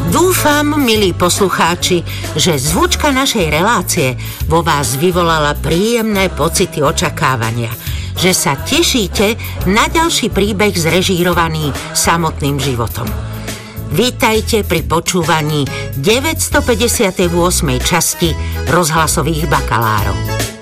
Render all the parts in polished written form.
Dúfam, milí poslucháči, že zvučka našej relácie vo vás vyvolala príjemné pocity očakávania, že sa tešíte na ďalší príbeh zrežírovaný samotným životom. Vítajte pri počúvaní 958. časti Rozhlasových bakalárov.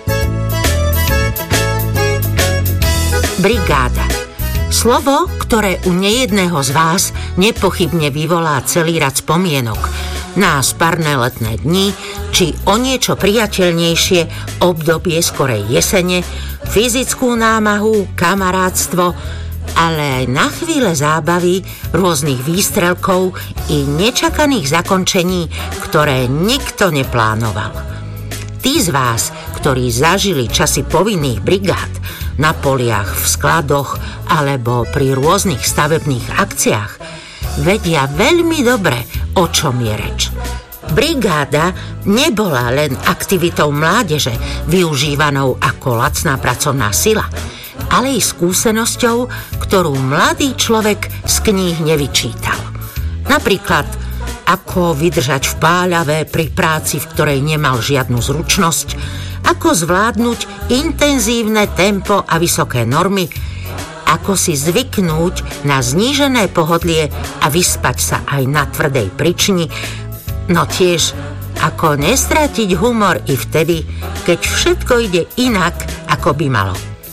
Brigáda. Slovo, ktoré u nejedného z vás nepochybne vyvolá celý rad spomienok na sparné letné dni, či o niečo priateľnejšie obdobie skorej jesene, fyzickú námahu, kamarátstvo, ale aj na chvíle zábavy, rôznych výstrelkov i nečakaných zakončení, ktoré nikto neplánoval. Tí z vás, ktorí zažili časy povinných brigád na poliach, v skladoch alebo pri rôznych stavebných akciách, vedia veľmi dobre, o čom je reč. Brigáda nebola len aktivitou mládeže, využívanou ako lacná pracovná sila, ale i skúsenosťou, ktorú mladý človek z kníh nevyčítal. Napríklad, ako vydržať v páľave pri práci, v ktorej nemal žiadnu zručnosť, ako zvládnuť intenzívne tempo a vysoké normy, ako si zvyknúť na znížené pohodlie a vyspať sa aj na tvrdej prični, no tiež ako nestratiť humor i vtedy, keď všetko ide inak, ako by malo.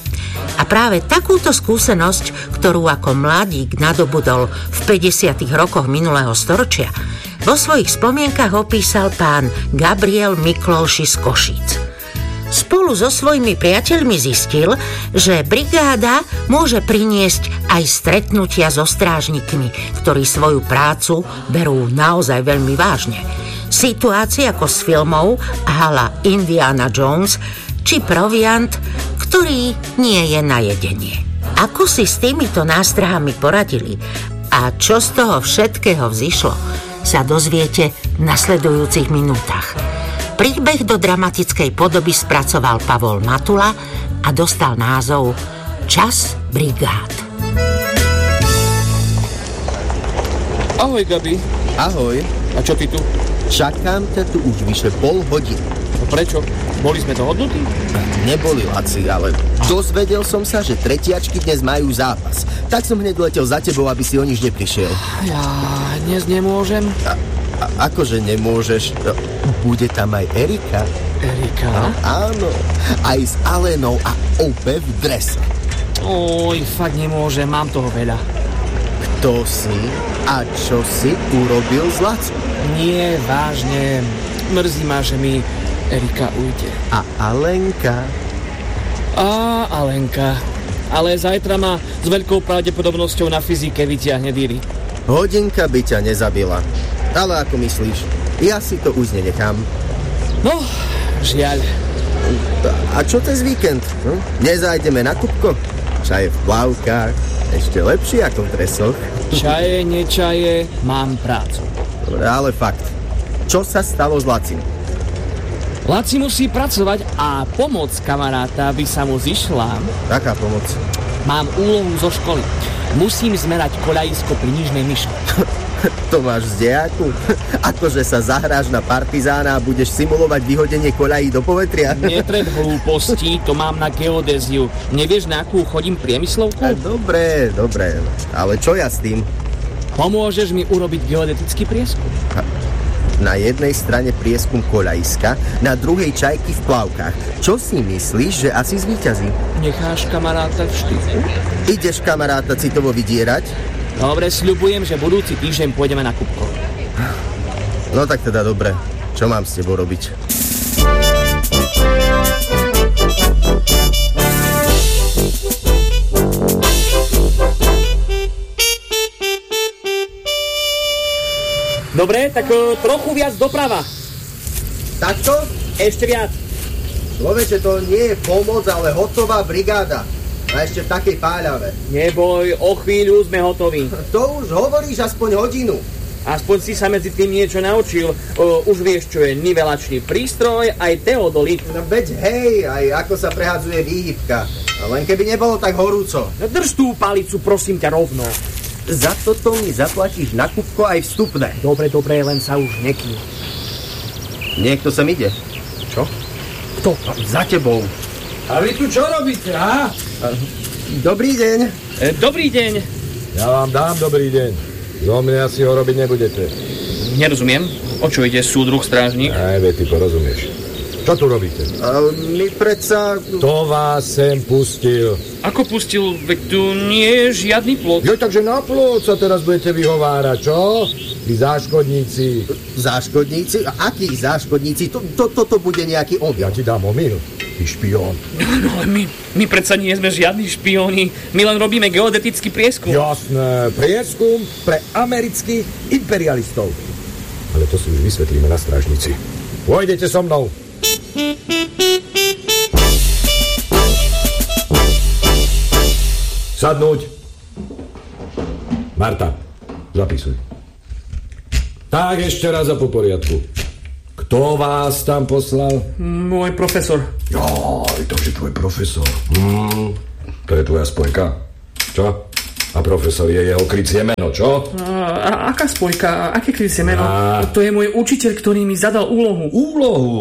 A práve takúto skúsenosť, ktorú ako mladík nadobudol v 50. rokoch minulého storočia, vo svojich spomienkach opísal pán Gabriel Miklóši z Košíc. Spolu so svojimi priateľmi zistil, že brigáda môže priniesť aj stretnutia so strážnikmi, ktorí svoju prácu berú naozaj veľmi vážne. Situácie ako z filmov hala Indiana Jones či proviant, ktorý nie je na jedenie. Ako si s týmito nástrahami poradili a čo z toho všetkého vzišlo, sa dozviete v nasledujúcich minútach. Príbeh do dramatickej podoby spracoval Pavol Matula a dostal názov Čas brigád. Ahoj, Gabi. Ahoj. A čo ty tu? Čakám ťa tu už vyše pol hodiny. No prečo? Boli sme dohodnutí? Neboli, Laci, ale dozvedel som sa, že tretiačky dnes majú zápas. Tak som hneď letel za tebou, aby si o nič neprišiel. Ja dnes nemôžem. Akože nemôžeš? Bude tam aj Erika. Erika? No, áno. Aj s Alenou a Ope v drese. Oj, fakt nemôžem, mám toho veľa. Kto si a čo si urobil s Lacom? Nie, vážne. Mrzí ma, že mi Erika ujde. A Alenka? Alenka. Ale zajtra ma s veľkou pravdepodobnosťou na fyzike vyťahne Diri. Hodinka by ťa nezabila. Ale ako myslíš? Ja si to už nenechám. No, žiaľ. A čo cez víkend? Nezájdeme na Kupko? Čaje v plavkách? Ešte lepšie ako v dresoch? Čaje, nečaje, mám prácu. Dobre, ale fakt. Čo sa stalo s Lacim? Laci musí pracovať a pomoc kamaráta by sa mu zišla. Taká pomoc? Mám úlohu zo školy. Musím zmerať koľajisko pri Nižnej Myšle. To máš z dejáku? Akože sa zahráš na partizána a budeš simulovať vyhodenie koľají do povetria? Netred hlúposti, to mám na geodéziu. Nevieš, na akú chodím priemyslovku? Dobre. Ale čo ja s tým? Pomôžeš mi urobiť geodetický prieskum? Na jednej strane prieskum koľajiska, na druhej čajky v plavkách. Čo si myslíš, že asi zvíťazí? Necháš kamaráta v štýku? Ideš kamaráta citovo vydierať? Dobre, sľubujem, že budúci týždeň pôjdeme na Kupko. No tak teda dobre. Čo mám s tebou robiť? Dobre, tak trochu viac doprava. Takto? Ešte viac. Človeče, to nie je pomoc, ale hotová brigáda. A ešte v takej páľave. Neboj, o chvíľu sme hotoví. To už hovoríš aspoň hodinu. Aspoň si sa medzi tým niečo naučil. Už vieš, čo je nivelačný prístroj, aj teodolit. No veď hej, aj ako sa prehadzuje výhybka. Len keby nebolo tak horúco. No drž tú palicu, prosím ťa, rovno. Za toto mi zaplatíš na Kupko aj vstupné. Dobre, len sa už nekým. Niekto sem ide. Čo? Kto? Za tebou. A vy tu čo robíte, ha? Dobrý deň. Dobrý deň. Ja vám dám dobrý deň. Zo mňa si ho robiť nebudete. Nerozumiem. O čo ide, súdruh strážnik? Aj, ty porozumieš. Čo tu robíte? My predsa... Kto vás sem pustil? Ako pustil? Veď tu nie je žiadny plot. Jo, takže na plot sa teraz budete vyhovárať, čo? Vy záškodníci. Záškodníci? Akí záškodníci? Toto bude nejaký omyl. Ja ti dám omyl, ty špión. No ale my predsa nie sme žiadni špióni. My len robíme geodetický prieskum. Jasné, prieskum pre amerických imperialistov. Ale to si už vysvetlíme na strážnici. Pôjdete so mnou. Sadnúť. Marta, zapisuj. Tak ešte raz a po poriadku. Kto vás tam poslal? Môj profesor. Joj, takže tvoj profesor. To je tvoja spojka. Čo? A profesor je jeho krycie meno, čo? A aká spojka? Aké krycie meno? To je môj učiteľ, ktorý mi zadal úlohu. Úlohu?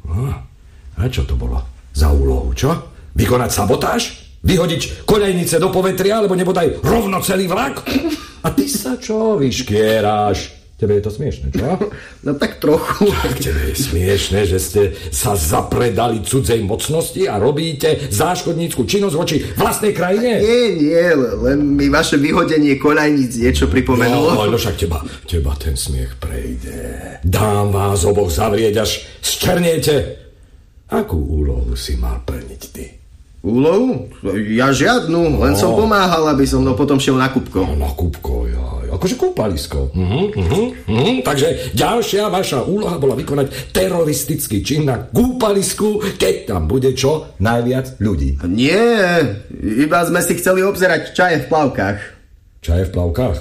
A čo to bolo za úlohu, čo? Vykonať sabotáž? Vyhodiť koľajnice do povetria, alebo nebodaj rovno celý vlak? A ty sa čo vyškieráš? Tebe je to smiešne, čo? No tak trochu. Tak tebe je smiešne, že ste sa zapredali cudzej mocnosti a robíte záškodnícku činnosť voči vlastnej krajine? Nie, len mi vaše vyhodenie koľajníc niečo pripomenulo. No však teba ten smiech prejde. Dám vás oboch zavrieť, až zčerniete. Akú úlohu si mal plniť ty? Úlohu? Ja žiadnu, len som pomáhal, aby som potom šiel na Kupko. Na Kupko, akože kúpalisko. Takže ďalšia vaša úloha bola vykonať teroristický čin na kúpalisku, keď tam bude čo najviac ľudí. Nie, iba sme si chceli obzerať čaje v plavkách. Čaje v plavkách?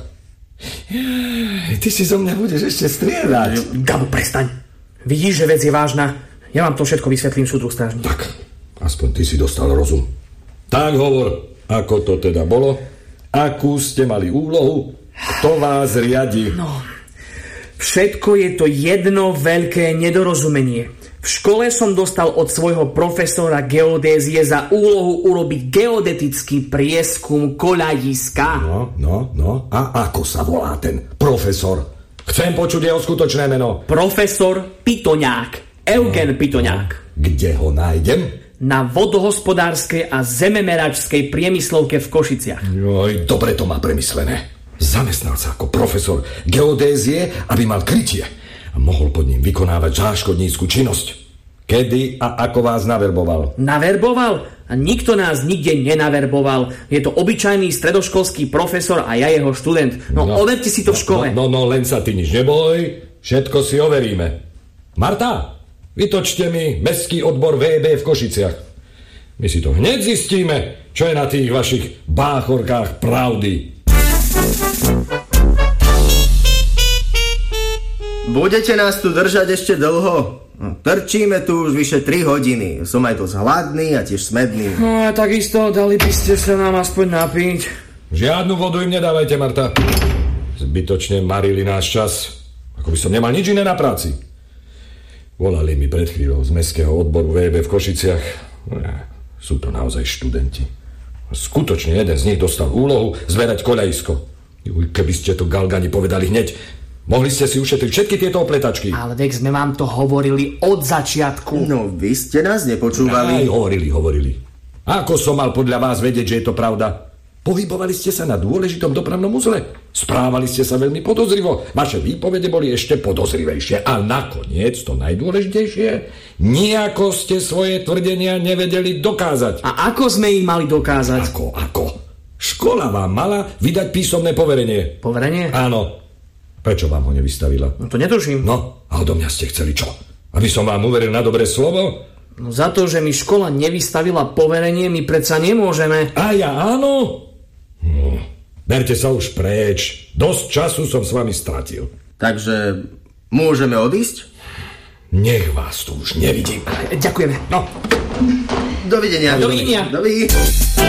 Ty si zo mňa budeš ešte strieľať. Gabo, prestaň. Vidíš, že vec je vážna. Ja vám to všetko vysvetlím, súdruh strážnik. Tak, aspoň ty si dostal rozum. Tak hovor, ako to teda bolo, akú ste mali úlohu, kto vás riadi. No, všetko je to jedno veľké nedorozumenie. V škole som dostal od svojho profesora geodézie za úlohu urobiť geodetický prieskum koľajiska. No, a ako sa volá ten profesor? Chcem počuť jeho skutočné meno. Profesor Pitoňák. Eugen Pitoňák. Kde ho nájdem? Na vodohospodárskej a zememeračskej priemyslovke v Košiciach. Joj, dobre to má premyslené. Zamestnal sa ako profesor geodézie, aby mal krytie a mohol pod ním vykonávať záškodnícku činnosť. Kedy a ako vás naverboval? Naverboval? A nikto nás nikde nenaverboval. Je to obyčajný stredoškolský profesor a ja jeho študent. No overte si to v škole. No, len sa ty nič neboj, všetko si overíme. Marta, vytočte mi mestský odbor VB v Košiciach. My si to hneď zistíme, čo je na tých vašich báchorkách pravdy. Budete nás tu držať ešte dlho? Trčíme tu už vyše 3 hodiny. Som aj dosť hladný a tiež smedný. No a takisto dali by ste sa nám aspoň napiť. Žiadnu vodu im nedávajte, Marta. Zbytočne marili náš čas. Ako by som nemal nič iné na práci. Volali mi pred chvíľou z mestského odboru VB v Košiciach. Sú to naozaj študenti. Skutočne jeden z nich dostal úlohu zverať koľajisko. Keby ste to Galgani povedali hneď, mohli ste si ušetriť všetky tieto opletačky. Ale veď sme vám to hovorili od začiatku. No, vy ste nás nepočúvali. Aj hovorili. Ako som mal podľa vás vedieť, že je to pravda? Pohybovali ste sa na dôležitom dopravnom uzle. Správali ste sa veľmi podozrivo. Vaše výpovede boli ešte podozrivejšie. A nakoniec, to najdôležitejšie, nejako ste svoje tvrdenia nevedeli dokázať. A ako sme ich mali dokázať? Ako? Škola vám mala vydať písomné poverenie. Poverenie? Áno. Prečo vám ho nevystavila? No to netuším. No, a odo mňa ste chceli čo? Aby som vám uveril na dobré slovo? No za to, že mi škola nevystavila poverenie, my predsa nemôžeme. A ja áno? Berte sa už preč. Dosť času som s vami stratil. Takže môžeme odísť? Nech vás tu už nevidím. Ďakujeme. No. Dovidenia. Dovidenia.